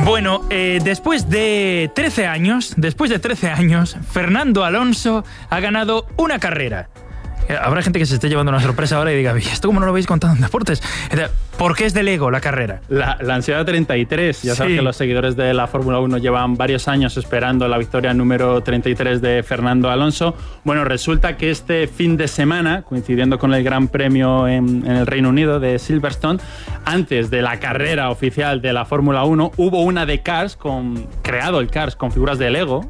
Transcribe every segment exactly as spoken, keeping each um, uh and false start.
Bueno, eh, después de trece años, después de trece años, Fernando Alonso ha ganado una carrera. Habrá gente que se esté llevando una sorpresa ahora y diga, ¿esto cómo no lo habéis contado en deportes? ¿Por qué es de Lego la carrera? La, la ansiedad treinta y tres. Ya sabes sí. que los seguidores de la Fórmula uno llevan varios años esperando la victoria número treinta y tres de Fernando Alonso. Bueno, resulta que este fin de semana, coincidiendo con el Gran Premio en, en el Reino Unido de Silverstone, antes de la carrera oficial de la Fórmula uno, hubo una de Cars, con, creado el Cars con figuras de Lego.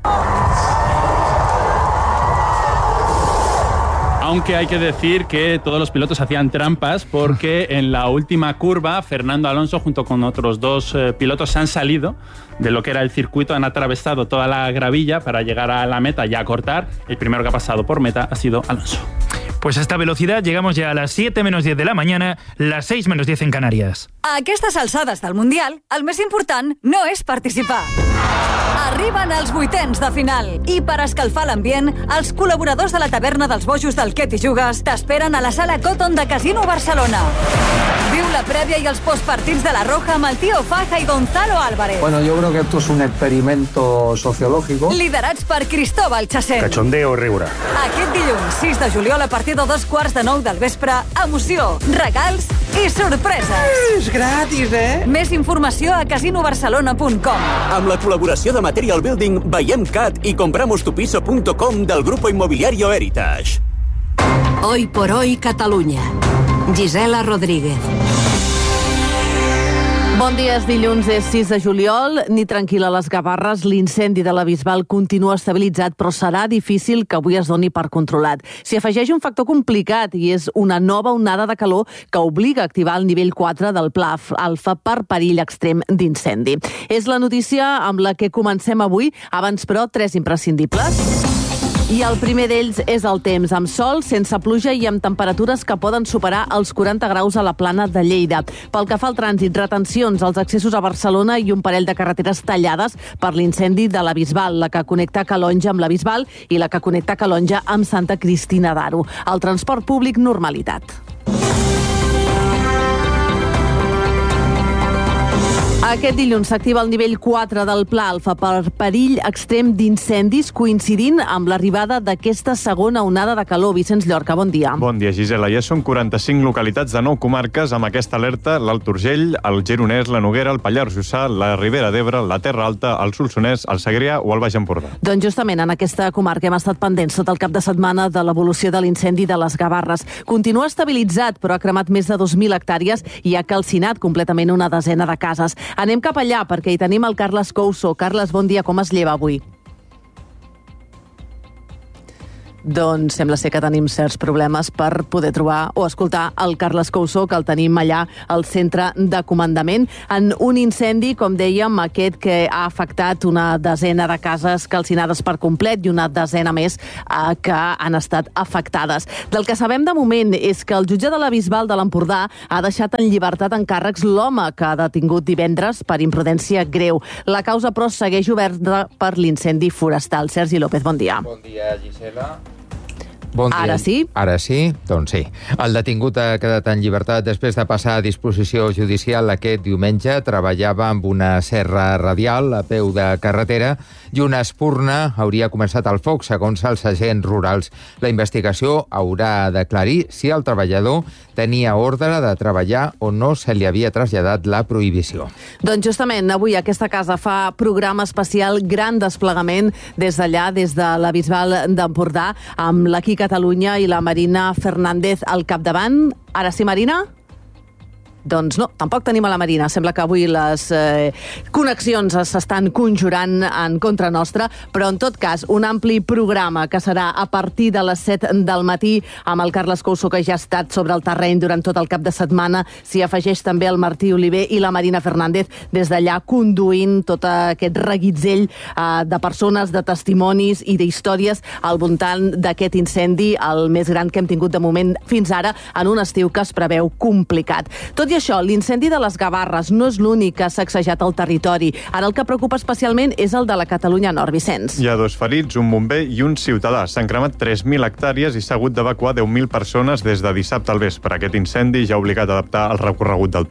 Aunque hay que decir que todos los pilotos hacían trampas porque en la última curva Fernando Alonso junto con otros dos eh, pilotos se han salido de lo que era el circuito, han atravesado toda la gravilla para llegar a la meta y a cortar. El primero que ha pasado por meta ha sido Alonso. Pues a esta velocidad llegamos ya a las siete menos diez de la mañana, las seis menos diez en Canàries. A aquestes alçades del Mundial, el més important no és participar. Arriben els vuitens de final i per escalfar l'ambient, els col·laboradors de la taverna dels bojos del Què t'hi jugues t'esperen a la sala Cotton de Casino Barcelona. Viu la prèvia i els postpartits de la Roja amb el Tío Faja i Gonzalo Álvarez. Bueno, yo creo que esto es un experimento sociológico. Liderats per Cristóbal Chacén. Cachondeo i riure. Aquest dilluns, sis de juliol, a partir de dos quarts de nou del vespre, emoció, regals i sorpreses. És gratis, eh? Més informació a casino barcelona punt com. Amb la col·laboració de Material Building, Veiem Cat i compramos tu piso punto com del Grupo Inmobiliario Heritage. Hoy por hoy Catalunya. Gisela Rodríguez. Bon dia, és dilluns, és sis de juliol. Ni tranquil a les Gavarres, l'incendi de la Bisbal continua estabilitzat, però serà difícil que avui es doni per controlat. S'hi afegeix un factor complicat i és una nova onada de calor que obliga a activar el nivell quatre del Pla Alfa per perill extrem d'incendi. És la notícia amb la que comencem avui. Abans, però, tres imprescindibles. I el primer d'ells és el temps, amb sol, sense pluja i amb temperatures que poden superar els quaranta graus a la plana de Lleida. Pel que fa al trànsit, retencions als accessos a Barcelona i un parell de carreteres tallades per l'incendi de la Bisbal, la que connecta Calonja amb la Bisbal i la que connecta Calonja amb Santa Cristina d'Aro. El transport públic, normalitat. Aquest dilluns s'activa el nivell quatre del Pla Alfa per perill extrem d'incendis, coincidint amb l'arribada d'aquesta segona onada de calor. Vicenç Llorca, bon dia. Bon dia, Gisela. Ja són quaranta-cinc localitats de nou comarques amb aquesta alerta: l'Alt Urgell, el Gironès, la Noguera, el Pallars Jussà, la Ribera d'Ebre, la Terra Alta, el Solsonès, el Segrià o el Baix Empordà. Doncs justament en aquesta comarca hem estat pendents tot el cap de setmana de l'evolució de l'incendi de les Gavarres. Continua estabilitzat, però ha cremat més de dos mil hectàrees i ha calcinat completament una desena de cases. Anem cap allà, perquè hi tenim el Carles Couso. Carles, bon dia, com es lleva avui? Doncs sembla ser que tenim certs problemes per poder trobar o escoltar el Carles Couso, que el tenim allà al centre de comandament, en un incendi, com dèiem, aquest que ha afectat una desena de cases calcinades per complet i una desena més eh, que han estat afectades. Del que sabem de moment és que el jutge de la Bisbal de l'Empordà ha deixat en llibertat en càrrecs l'home que ha detingut divendres per imprudència greu. La causa, però, segueix oberta per l'incendi forestal. Sergi López, bon dia. Bon dia, Gisela. Bon dia. Ara sí? Ara sí? Doncs sí. El detingut ha quedat en llibertat després de passar a disposició judicial aquest diumenge. Treballava amb una serra radial a peu de carretera i una espurna hauria començat el foc, segons els agents rurals. La investigació haurà d'aclarir si el treballador tenia ordre de treballar o no se li havia traslladat la prohibició. Doncs justament avui aquesta casa fa programa especial, gran desplegament des d'allà, des de la Bisbal d'Empordà, amb l'Aquí Catalunya i la Marina Fernández al capdavant. Ara sí, Marina? Doncs no, tampoc tenim a la Marina. Sembla que avui les eh, connexions s'estan conjurant en contra nostra, però en tot cas, un ampli programa que serà a partir de les set del matí amb el Carles Couso, que ja ha estat sobre el terreny durant tot el cap de setmana. S'hi afegeix també el Martí Oliver i la Marina Fernández des d'allà conduint tot aquest reguitzell eh, de persones, de testimonis i d'històries al voltant d'aquest incendi, el més gran que hem tingut de moment fins ara en un estiu que es preveu complicat. Tot i això, l'incendi de les Gavarres no és l'únic que ha sacsejat el territori. Ara el que preocupa especialment és el de la Catalunya Nord, Vicenç. Hi ha dos ferits, un bomber i un ciutadà. S'han cremat tres mil hectàrees i s'ha hagut d'evacuar deu mil persones des de dissabte al vespre. Aquest incendi ja ha obligat a adaptar el recorregut del Tour.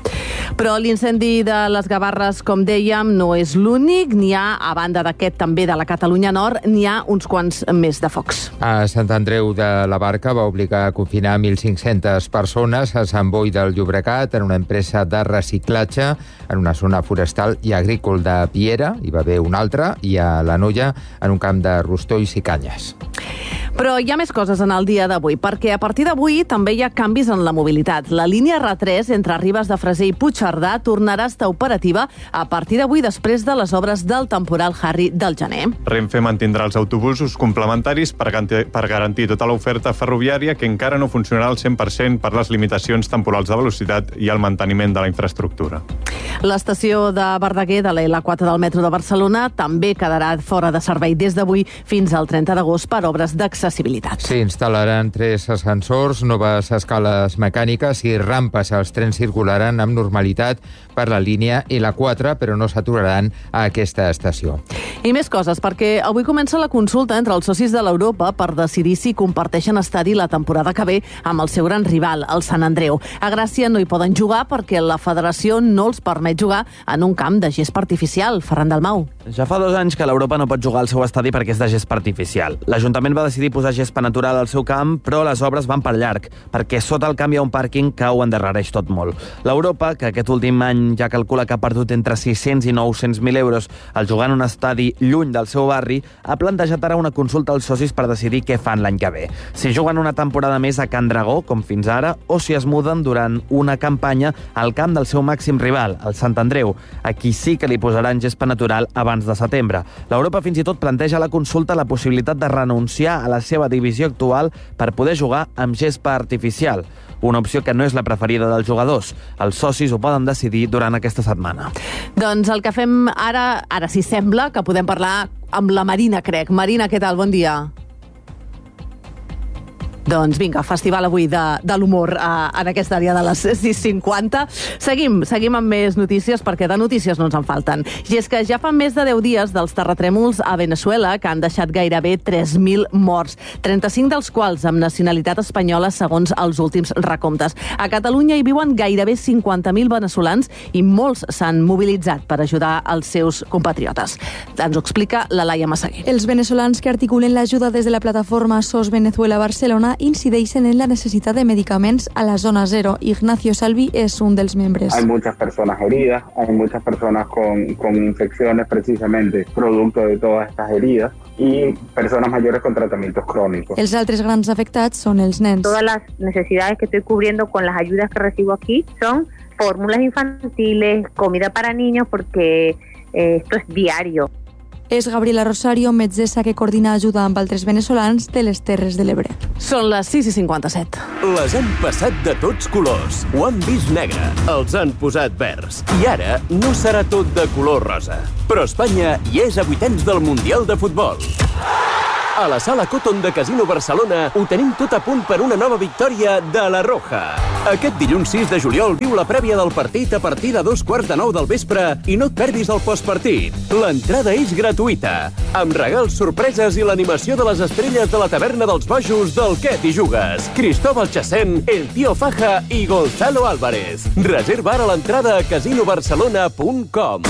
Però l'incendi de les Gavarres, com dèiem, no és l'únic. N'hi ha, a banda d'aquest també de la Catalunya Nord, n'hi ha uns quants més de focs. A Sant Andreu de la Barca va obligar a confinar mil cinc-centes persones, a Sant Boi del Llobregat, en una empresa de reciclatge, en una zona forestal i agrícola de Piera, hi va haver una altra, i a la Noia, en un camp de rostolls i canyes. Però hi ha més coses en el dia d'avui, perquè a partir d'avui també hi ha canvis en la mobilitat. La línia R tres entre Ribes de Freser i Puigcerdà tornarà a estar operativa a partir d'avui després de les obres del temporal Harry del gener. Renfe mantindrà els autobusos complementaris per garantir, per garantir tota l'oferta ferroviària, que encara no funcionarà al cent per cent per les limitacions temporals de velocitat i el manteniment de la infraestructura. L'estació de Verdaguer de la L quatre del metro de Barcelona també quedarà fora de servei des d'avui fins al trenta d'agost per obres d'accessibilitat. S'hi instal·laran tres ascensors, noves escales mecàniques i rampes. Els trens circularan amb normalitat per la línia L quatre, però no s'aturaran a aquesta estació. I més coses, perquè avui comença la consulta entre els socis de l'Europa per decidir si comparteixen estadi la temporada que ve amb el seu gran rival, el Sant Andreu. A Gràcia no hi poden jugar perquè la federació no els permet jugar en un camp de gespa artificial. Ferran Dalmau. Ja fa dos anys que l'Europa no pot jugar al seu estadi perquè és de gespa artificial. L'Ajuntament va decidir posar gespa natural al seu camp, però les obres van per llarg, perquè sota el camp hi ha un pàrquing que ho endarrereix tot molt. L'Europa, que aquest últim any ja calcula que ha perdut entre sis-cents i nou-cents mil euros al jugar en un estadi lluny del seu barri, ha plantejat ara una consulta als socis per decidir què fan l'any que ve. Si juguen una temporada més a Can Dragó, com fins ara, o si es muden durant una campanya al camp del seu màxim rival, el Sant Andreu. Aquí sí que li posaran gespa natural abans de setembre. L'Europa fins i tot planteja a la consulta la possibilitat de renunciar a la seva divisió actual per poder jugar amb gespa artificial. Una opció que no és la preferida dels jugadors. Els socis ho poden decidir durant aquesta setmana. Doncs el que fem ara, ara sí sembla que podem parlar amb la Marina, crec. Marina, què tal? Bon dia. Doncs vinga, festival avui de, de l'humor eh, en aquesta àrea de les sis cinquanta. Seguim, seguim amb més notícies, perquè de notícies no ens en falten. I és que ja fa més de deu dies dels terratrèmols a Venezuela, que han deixat gairebé tres mil morts, trenta-cinc dels quals amb nacionalitat espanyola, segons els últims recomptes. A Catalunya hi viuen gairebé cinquanta mil veneçolans i molts s'han mobilitzat per ajudar els seus compatriotes. Ens ho explica la Laia Massaguer. Els veneçolans que articulen l'ajuda des de la plataforma S O S Venezuela Barcelona incideixen en la necessitat de medicaments a la zona cero. Ignacio Salvi és un dels membres. Hay muchas personas heridas, hay muchas personas con, con infecciones precisamente producto de todas estas heridas y personas mayores con tratamientos crónicos. Els altres grans afectats són els nens. Todas las necesidades que estoy cubriendo con las ayudas que recibo aquí son fórmulas infantiles, comida para niños, porque eh, esto es diario. És Gabriela Rosario, metgessa que coordina ajuda amb altres veneçolans de les Terres de l'Ebre. Són les sis i cinquanta-set. Les han passat de tots colors. Ho han vist negre, els han posat verds. I ara no serà tot de color rosa. Però Espanya hi és a vuitens del Mundial de Futbol. A la Sala Cotton de Casino Barcelona ho tenim tot a punt per una nova victòria de la Roja. Aquest dilluns sis de juliol viu la prèvia del partit a partir de dos quarts de nou del vespre i no et perdis el postpartit. L'entrada és gratuïta, amb regals, sorpreses i l'animació de les estrelles de la taverna dels bojos del Què t'hi jugues. Cristóbal Chacén, El Tío Faja i Gonzalo Álvarez. Reserva ara l'entrada a casino barcelona punt com.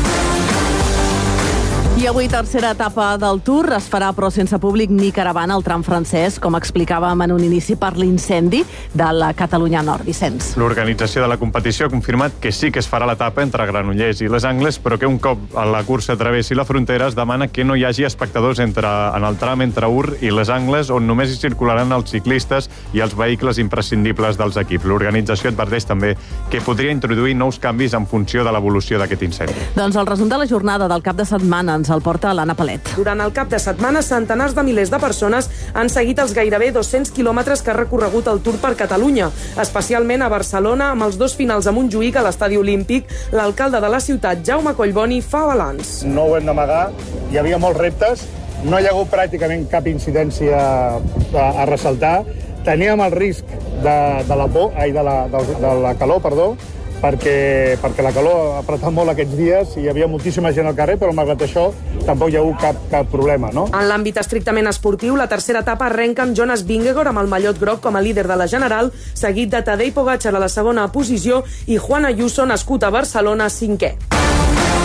I avui tercera etapa del Tour es farà però sense públic ni caravana al tram francès, com explicàvem en un inici per l'incendi de la Catalunya Nord. Vicenç. L'organització de la competició ha confirmat que sí que es farà l'etapa entre Granollers i Les Angles, però que un cop a la cursa travessi la frontera es demana que no hi hagi espectadors entre, en el tram entre Ur i Les Angles, on només hi circularan els ciclistes i els vehicles imprescindibles dels equips. L'organització adverteix també que podria introduir nous canvis en funció de l'evolució d'aquest incendi. Doncs el resum de la jornada del cap de setmana ens el porta l'Anna Palet. Durant el cap de setmana, centenars de milers de persones han seguit els gairebé dos-cents quilòmetres que ha recorregut el Tour per Catalunya, especialment a Barcelona, amb els dos finals a Montjuïc a l'Estadi Olímpic. L'alcalde de la ciutat, Jaume Collboni, fa balanç. No ho hem d'amagar, hi havia molts reptes, no hi ha hagut pràcticament cap incidència a, a ressaltar. Teníem el risc de, de la por, ai, de la, de, de la calor, perdó, perquè, perquè la calor ha apretat molt aquests dies i hi havia moltíssima gent al carrer, però malgrat això tampoc hi ha hagut cap, cap problema, no? En l'àmbit estrictament esportiu, la tercera etapa arrenca amb Jonas Vingegaard amb el mallot groc com a líder de la general, seguit de Tadej Pogačar a la segona posició i Juan Ayuso, nascut a Barcelona, cinquè.